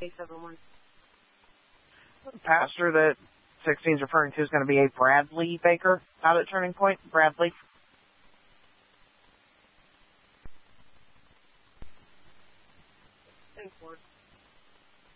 871. Pastor that 16 is referring to is going to be a Bradley Baker out at Turning Point. Bradley. Enforced.